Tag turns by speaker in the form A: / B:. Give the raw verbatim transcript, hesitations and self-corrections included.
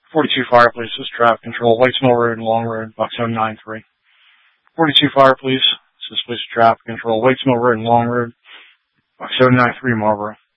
A: forty-two Fire Police, this is traffic control, Whites Mill Road and Long Road, Bucks Home nine three. forty-two Fire Police, this is police traffic control, Whites Mill Road and Long Road, Bucks Home nine three, Marlboro.